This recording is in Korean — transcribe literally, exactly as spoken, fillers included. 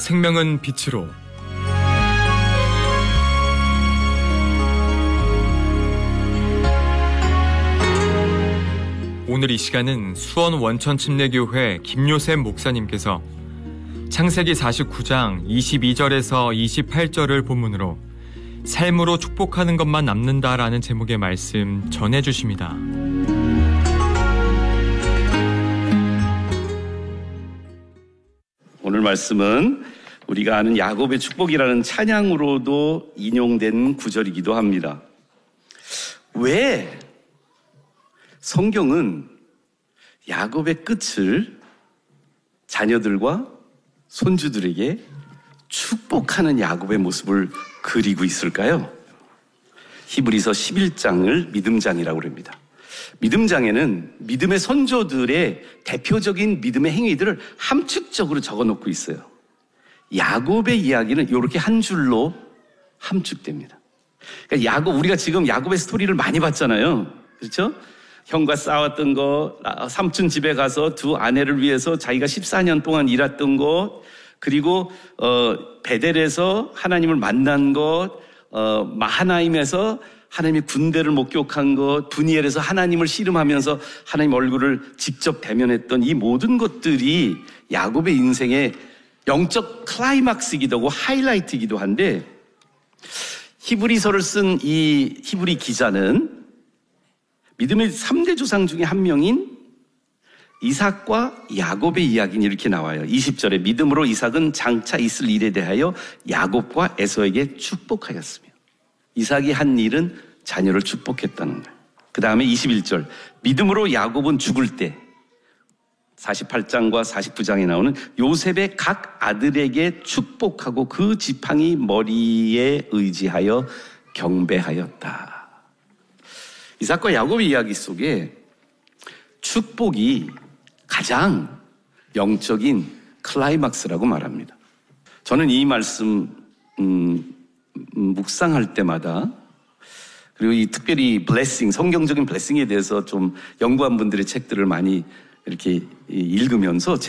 생명은 빛으로. 오늘 이 시간은 수원 원천침례교회 김요셉 목사님께서 창세기 사십구 장 이십이 절에서 이십팔 절을 본문으로 삶으로 축복하는 것만 남는다라는 제목의 말씀 전해주십니다. 오늘 말씀은 우리가 아는 야곱의 축복이라는 찬양으로도 인용된 구절이기도 합니다. 왜 성경은 야곱의 끝을 자녀들과 손주들에게 축복하는 야곱의 모습을 그리고 있을까요? 히브리서 십일 장을 믿음장이라고 합니다. 믿음장에는 믿음의 선조들의 대표적인 믿음의 행위들을 함축적으로 적어놓고 있어요. 야곱의 이야기는 이렇게 한 줄로 함축됩니다. 그러니까 야곱, 우리가 지금 야곱의 스토리를 많이 봤잖아요. 그렇죠? 형과 싸웠던 거, 삼촌 집에 가서 두 아내를 위해서 자기가 십사 년 동안 일했던 것, 그리고 어, 베델에서 하나님을 만난 것, 어, 마하나임에서 하나님의 군대를 목격한 것, 분이엘에서 하나님을 씨름하면서 하나님 얼굴을 직접 대면했던 이 모든 것들이 야곱의 인생의 영적 클라이막스이기도 하고 하이라이트이기도 한데, 히브리서를 쓴 이 히브리 기자는 믿음의 삼 대 조상 중에 한 명인 이삭과 야곱의 이야기는 이렇게 나와요. 이십 절에 믿음으로 이삭은 장차 있을 일에 대하여 야곱과 에서에게 축복하였으며, 이삭이 한 일은 자녀를 축복했다는 거예요. 그 다음에 이십일 절, 믿음으로 야곱은 죽을 때, 사십팔 장과 사십구 장에 나오는 요셉의 각 아들에게 축복하고 그 지팡이 머리에 의지하여 경배하였다. 이삭과 야곱의 이야기 속에 축복이 가장 영적인 클라이막스라고 말합니다. 저는 이 말씀 음, 묵상할 때마다, 그리고 이 특별히 블레싱, 성경적인 블레싱에 대해서 좀 연구한 분들의 책들을 많이 이렇게 읽으면서